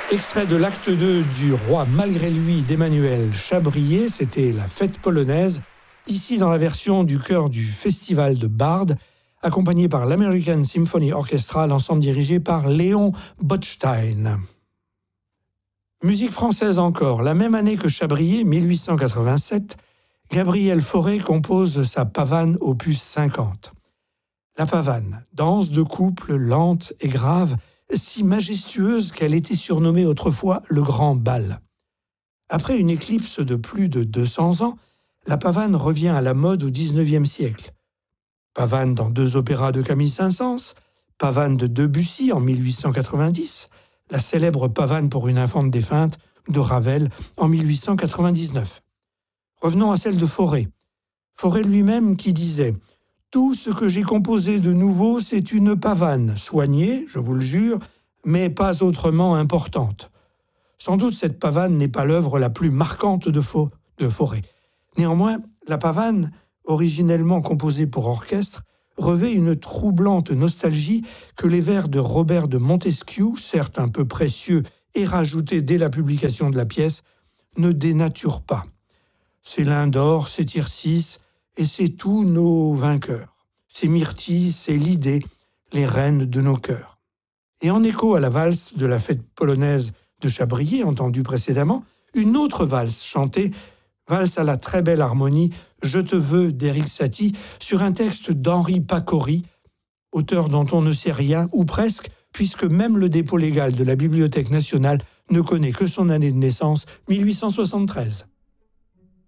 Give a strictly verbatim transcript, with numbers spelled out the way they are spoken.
Extrait de l'acte deux du Roi malgré lui d'Emmanuel Chabrier, c'était la fête polonaise, ici dans la version du chœur du Festival de Bard, accompagné par l'American Symphony Orchestra, l'ensemble dirigé par Léon Botstein. Musique française encore, la même année que Chabrier, mille huit cent quatre-vingt-sept, Gabriel Fauré compose sa pavane opus cinquante. La pavane, danse de couple lente et grave, si majestueuse qu'elle était surnommée autrefois le Grand Bal. Après une éclipse de plus de deux cents ans, la pavane revient à la mode au dix-neuvième siècle. Pavane dans deux opéras de Camille Saint-Saëns, pavane de Debussy en mille huit cent quatre-vingt-dix, la célèbre pavane pour une infante défunte de Ravel en mille huit cent quatre-vingt-dix-neuf. Revenons à celle de Fauré. Fauré lui-même qui disait « Tout ce que j'ai composé de nouveau, c'est une pavane, soignée, je vous le jure, mais pas autrement importante. » Sans doute cette pavane n'est pas l'œuvre la plus marquante de, Fa- de Fauré. Néanmoins, la pavane, originellement composée pour orchestre, revêt une troublante nostalgie que les vers de Robert de Montesquieu, certes un peu précieux et rajoutés dès la publication de la pièce, ne dénaturent pas. C'est l'Indore, c'est Tircis, et c'est tous nos vainqueurs. C'est Myrtille, c'est l'idée, les reines de nos cœurs. Et en écho à la valse de la fête polonaise de Chabrier, entendue précédemment, une autre valse chantée, valse à la très belle harmonie « Je te veux » d'Éric Satie, sur un texte d'Henri Pacori, auteur dont on ne sait rien, ou presque, puisque même le dépôt légal de la Bibliothèque nationale ne connaît que son année de naissance, mille huit cent soixante-treize.